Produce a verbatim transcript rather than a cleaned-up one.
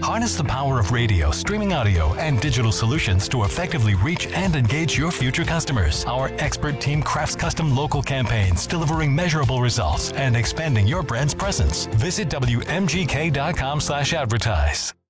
Harness the power of radio, streaming audio, and digital solutions to effectively reach and engage your future customers. Our expert team crafts custom local campaigns, delivering measurable results and expanding your brand's presence. Visit W M G K dot com slash advertise.